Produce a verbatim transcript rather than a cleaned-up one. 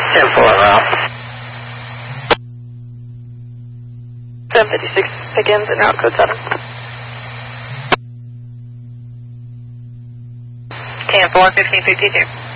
ten four route. seven fifty-six begins in route code seven. ten four, fifteen fifty-two.